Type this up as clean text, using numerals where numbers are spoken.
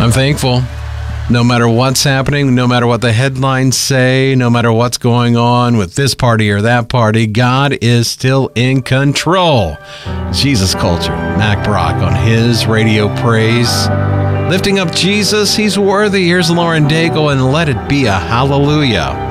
I'm thankful. No matter what's happening, no matter what the headlines say, no matter what's going on with this party or that party, God is still in control. Jesus Culture, Mac Brock on his radio praise. Lifting up Jesus, he's worthy. Here's Lauren Daigle and Let It Be a Hallelujah.